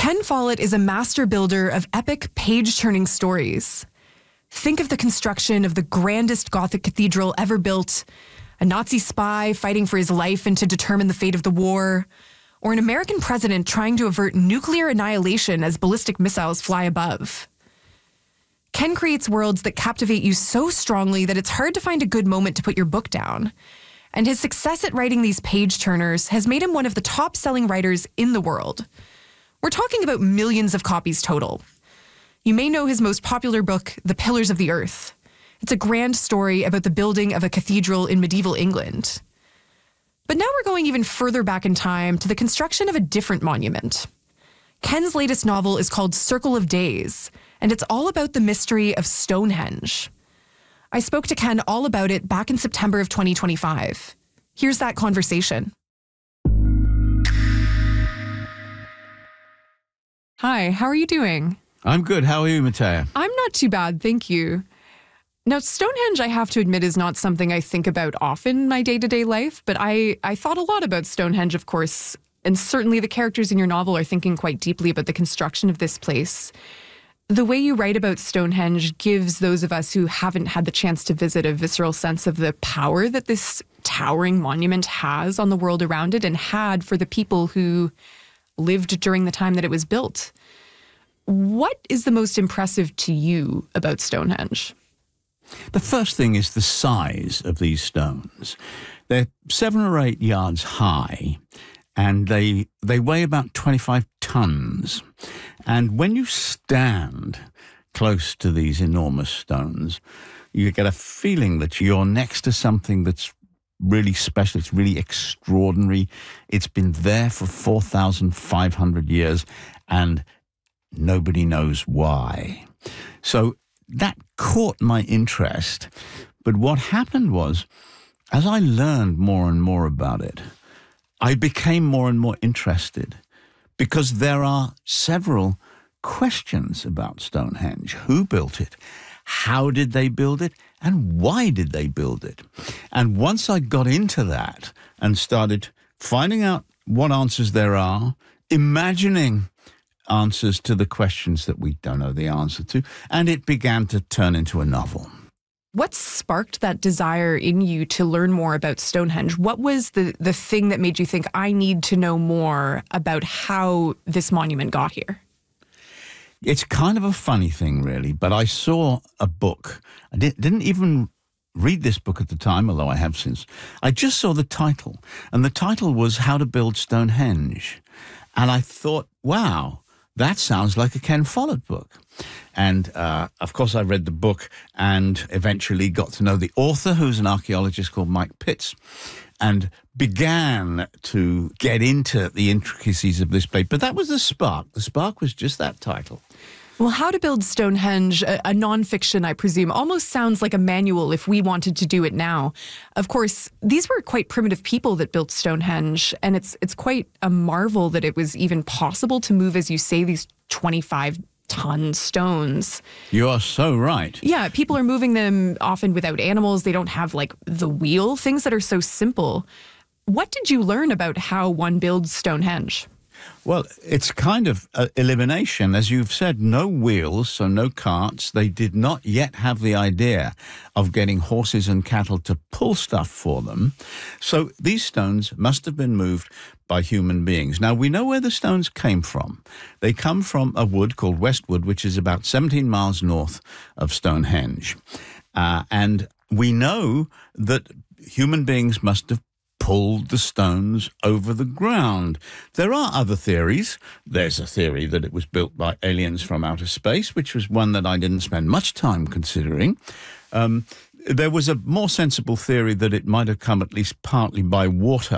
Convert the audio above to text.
Ken Follett is a master builder of epic, page-turning stories. Think of the construction of the grandest Gothic cathedral ever built, a Nazi spy fighting for his life and to determine the fate of the war, or an American president trying to avert nuclear annihilation as ballistic missiles fly above. Ken creates worlds that captivate you so strongly that it's hard to find a good moment to put your book down. And his success at writing these page-turners has made him one of the top-selling writers in the world. We're talking about millions of copies total. You may know his most popular book, The Pillars of the Earth. It's a grand story about the building of a cathedral in medieval England. But now we're going even further back in time to the construction of a different monument. Ken's latest novel is called Circle of Days, and it's all about the mystery of Stonehenge. I spoke to Ken all about it back in September of 2025. Here's that conversation. Hi, how are you doing? I'm good. How are you, Matea? I'm not too bad, thank you. Now, Stonehenge, I have to admit, is not something I think about often in my day-to-day life, but I thought a lot about Stonehenge, of course, and certainly the characters in your novel are thinking quite deeply about the construction of this place. The way you write about Stonehenge gives those of us who haven't had the chance to visit a visceral sense of the power that this towering monument has on the world around it and had for the people who lived during the time that it was built. What is the most impressive to you about Stonehenge? The first thing is the size of these stones. They're 7 or 8 yards high, and they weigh about 25 tons. And when you stand close to these enormous stones, you get a feeling that you're next to something that's really special. It's really extraordinary. It's been there for 4,500 years, and nobody knows why. So that caught my interest. But what happened was, as I learned more and more about it, I became more and more interested because there are several questions about Stonehenge. Who built it? How did they build it? And why did they build it? And once I got into that and started finding out what answers there are, imagining answers to the questions that we don't know the answer to, and it began to turn into a novel. What sparked that desire in you to learn more about Stonehenge? What was the thing that made you think, I need to know more about how this monument got here? It's kind of a funny thing, really, but I saw a book. I didn't even read this book at the time, although I have since. I just saw the title, and the title was How to Build Stonehenge. And I thought, wow, that sounds like a Ken Follett book. And, of course, I read the book and eventually got to know the author, who's an archaeologist called Mike Pitts, and began to get into the intricacies of this place. But that was the spark. The spark was just that title. Well, How to Build Stonehenge, a nonfiction, I presume, almost sounds like a manual if we wanted to do it now. Of course, these were quite primitive people that built Stonehenge, and it's quite a marvel that it was even possible to move, as you say, these 25-ton stones. You are so right. Yeah, people are moving them often without animals. They don't have, like, the wheel, things that are so simple. What did you learn about how one builds Stonehenge? Well, it's kind of elimination. As you've said, no wheels, so no carts. They did not yet have the idea of getting horses and cattle to pull stuff for them. So these stones must have been moved by human beings. Now, we know where the stones came from. They come from a wood called Westwood, which is about 17 miles north of Stonehenge. And we know that human beings must have pulled the stones over the ground. There are other theories. There's a theory that it was built by aliens from outer space, which was one that I didn't spend much time considering. There was a more sensible theory that it might have come at least partly by water.